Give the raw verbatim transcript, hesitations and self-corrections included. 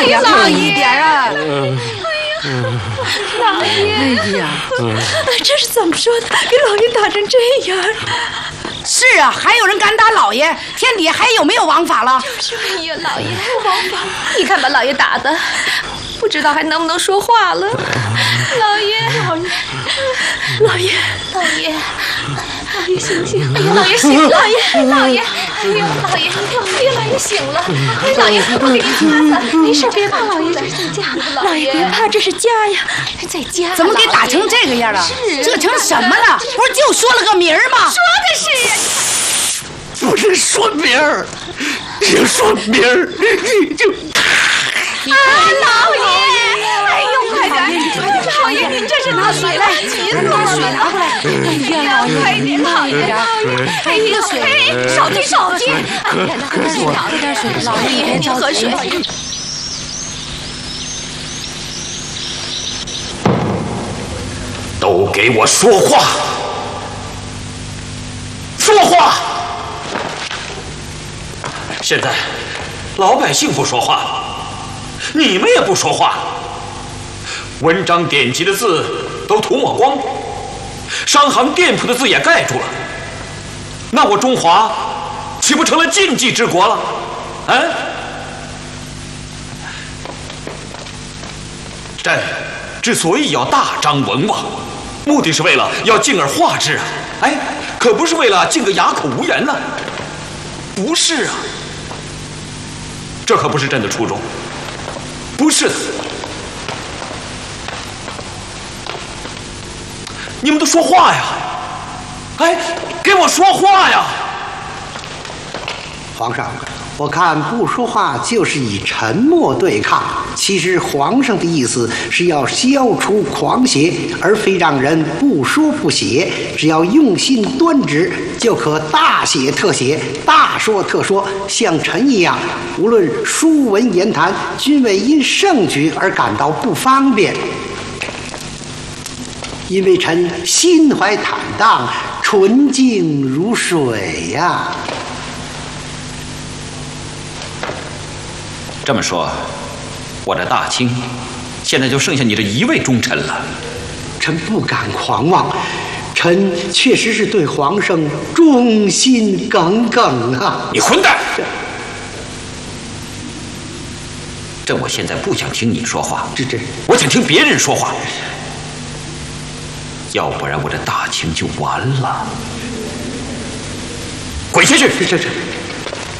呀，老一点啊！ 老爷， 哎呀， 这是怎么说的？给老爷打成这样！ 是啊，还有人敢打老爷？天底下还有没有王法了？ 哎呀，老爷，王法！你看把老爷打的，不知道还能不能说话了。老爷，老爷，老爷，老爷，老爷醒醒！哎呀，老爷醒！老爷，老爷，哎呀，老爷，老爷，老爷醒了！哎，老爷，我给你擦擦，没事，别怕，老爷，这是在家。老爷别怕，这是家呀，在家。 怎么给打成这个样了？ 是， 这成什么了？不是就说了个名儿吗？ 说的是呀。 不是说名儿，要说名儿你就。 啊，老爷！哎呦，快点！老爷，您这是哪里来？急死我了！哎呀，快点，老爷！哎呀，哎，少听少听！哎呀，喝点水，喝点水，老爷一边着喝水。 都给我说话！说话！现在老百姓不说话，你们也不说话，文章典籍的字都涂抹光，商行店铺的字也盖住了，那我中华岂不成了禁忌之国了？啊！朕之所以要大张文望，目的是为了要敬而化之啊！哎，可不是为了敬个哑口无言呢、啊，不是啊。这可不是朕的初衷，不是的。你们都说话呀！哎，给我说话呀！ 皇上，我看不说话就是以沉默对抗。其实皇上的意思是要消除狂邪，而非让人不说不写。只要用心端直，就可大写特写，大说特说。像臣一样，无论书文言谈，均未因盛举而感到不方便。因为臣心怀坦荡，纯净如水呀、啊。 这么说，我的大清现在就剩下你这一位忠臣了。 臣不敢狂妄，臣确实是对皇上忠心耿耿啊！ 你混蛋！朕我现在不想听你说话， 这这， 我想听别人说话。要不然我这大清就完了。滚下去！ 这这这。